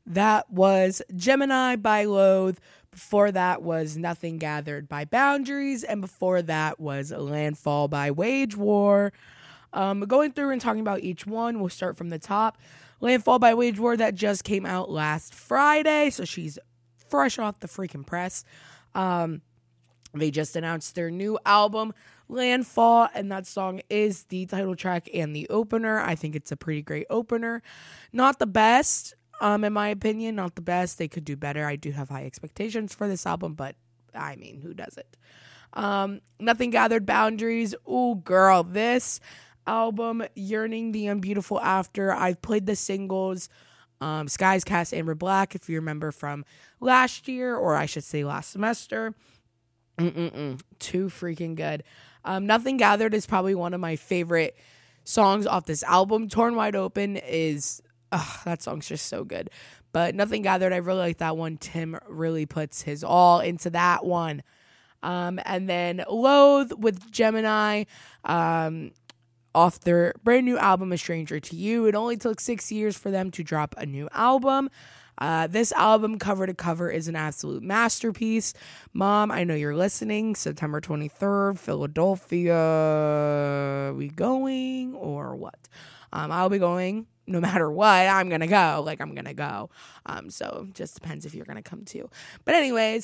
That was Gemini by Loathe. Before that was Nothing Gathered by Boundaries. And before that was Landfall by Wage War. Going through and talking about each one, we'll start from the top. Landfall by Wage War, that just came out last Friday, so she's fresh off the freaking press. They just announced their new album, Landfall, and that song is the title track and the opener. I think it's a pretty great opener. Not the best, in my opinion, not the best. They could do better. I do have high expectations for this album, but I mean, who doesn't? Nothing Gathered Boundaries. Ooh, girl, this album, Yearning the Unbeautiful After. I've played the singles, Skies Cast, Amber Black, if you remember from last year, or I should say last semester. Too freaking good. Nothing Gathered is probably one of my favorite songs off this album. Torn Wide Open is, that song's just so good. But Nothing Gathered, I really like that one. Tim really puts his all into that one. And then Loathe with Gemini, off their brand new album, A Stranger to You. It only took 6 years for them to drop a new album. This album, cover to cover, is an absolute masterpiece. Mom, I know you're listening. September 23rd, Philadelphia. We going or what? I'll be going no matter what. I'm going to go. I'm going to go. So just depends if you're going to come too. But anyways,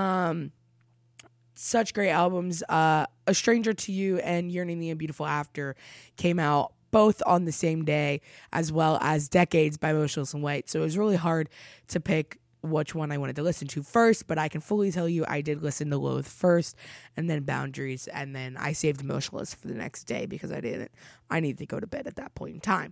such great albums. A Stranger to You and Yearning the Unbeautiful After came out both on the same day, as well as Decades by Motionless in White. So it was really hard to pick which one I wanted to listen to first, but I can fully tell you I did listen to Loathe first, and then Boundaries, and then I saved Motionless for the next day because I needed to go to bed at that point in time.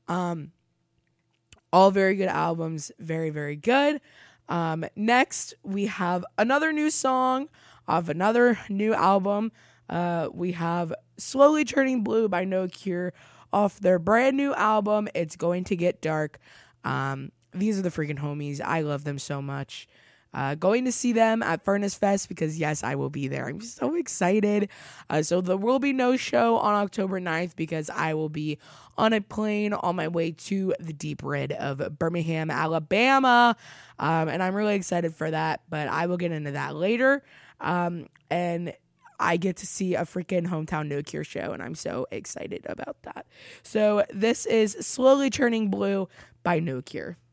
All very good albums, very, very good. Next, we have another new song of another new album. We have Slowly Turning Blue by No Cure off their brand new album, It's Going to Get Dark. These are the freaking homies. I love them so much. Going to see them at Furnace Fest because, yes, I will be there. I'm so excited. So there will be no show on October 9th because I will be on a plane on my way to the deep red of Birmingham, Alabama. And I'm really excited for that, but I will get into that later. And I get to see a freaking hometown No Cure show, and I'm so excited about that. So this is Slowly Turning Blue by No Cure.